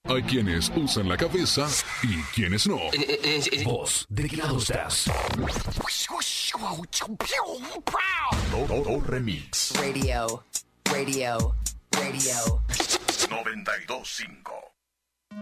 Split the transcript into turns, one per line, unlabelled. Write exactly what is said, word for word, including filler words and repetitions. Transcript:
Hay quienes usan la cabeza y quienes no.
¿Vos de qué lado estás?
Todo Remix.
Radio, radio, radio.
noventa y dos punto cinco.